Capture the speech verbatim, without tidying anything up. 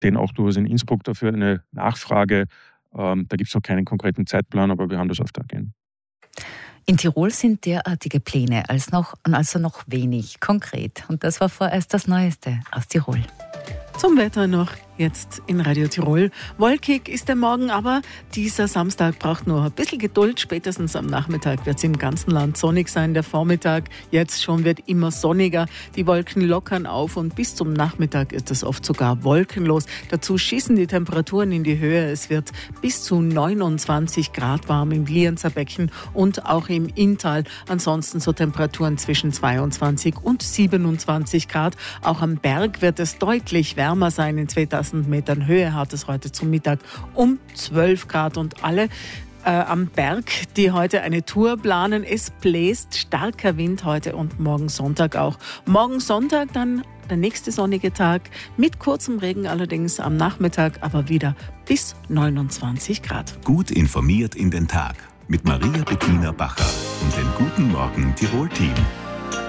denn auch durchaus in Innsbruck dafür eine Nachfrage. Ähm, da gibt es noch keinen konkreten Zeitplan, aber wir haben das auf der Agenda. In Tirol sind derartige Pläne als noch, also noch wenig konkret. Und das war vorerst das Neueste aus Tirol. Zum Wetter noch jetzt in Radio Tirol. Wolkig ist der Morgen, aber dieser Samstag braucht nur ein bisschen Geduld. Spätestens am Nachmittag wird es im ganzen Land sonnig sein. Der Vormittag jetzt schon wird immer sonniger. Die Wolken lockern auf und bis zum Nachmittag ist es oft sogar wolkenlos. Dazu schießen die Temperaturen in die Höhe. Es wird bis zu neunundzwanzig Grad warm im Lienzer Becken und auch im Inntal. Ansonsten so Temperaturen zwischen zweiundzwanzig und siebenundzwanzig Grad. Auch am Berg wird es deutlich wärmer sein. In zweitausend Metern Höhe hat es heute zum Mittag um zwölf Grad und alle äh, am Berg, die heute eine Tour planen. Es bläst starker Wind heute und morgen Sonntag auch. Morgen Sonntag dann der nächste sonnige Tag mit kurzem Regen allerdings am Nachmittag, aber wieder bis neunundzwanzig Grad. Gut informiert in den Tag mit Maria Bettina Bacher und dem Guten Morgen Tirol-Team.